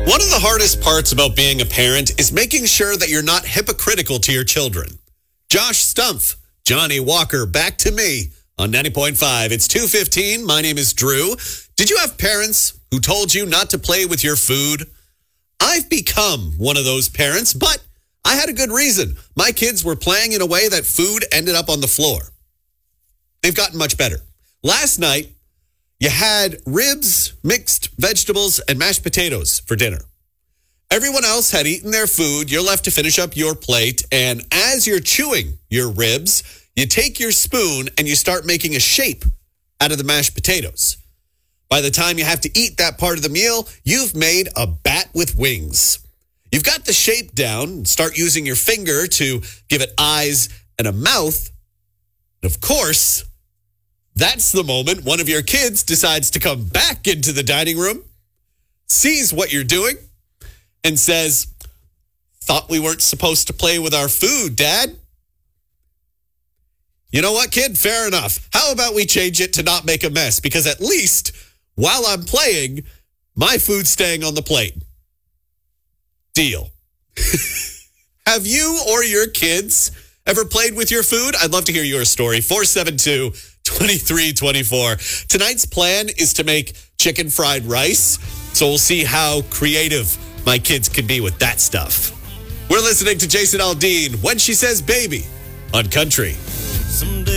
One of the hardest parts about being a parent is making sure that you're not hypocritical to your children. Josh Stumpf, Johnny Walker, back to me on 90.5. It's 2:15. My name is Drew. Did you have parents who told you not to play with your food? I've become one of those parents, but I had a good reason. My kids were playing in a way that food ended up on the floor. They've gotten much better. Last night, you had ribs, mixed vegetables, and mashed potatoes for dinner. Everyone else had eaten their food. You're left to finish up your plate. And as you're chewing your ribs, you take your spoon and you start making a shape out of the mashed potatoes. By the time you have to eat that part of the meal, you've made a bat with wings. You've got the shape down. Start using your finger to give it eyes and a mouth. And of course, that's the moment one of your kids decides to come back into the dining room, sees what you're doing, and says, "Thought we weren't supposed to play with our food, Dad." You know what, kid? Fair enough. How about we change it to not make a mess? Because at least while I'm playing, my food's staying on the plate. Deal. Have you or your kids ever played with your food? I'd love to hear your story. 472-2324. Tonight's plan is to make chicken fried rice. So we'll see how creative my kids can be with that stuff. We're listening to Jason Aldean, When She Says Baby, on Country.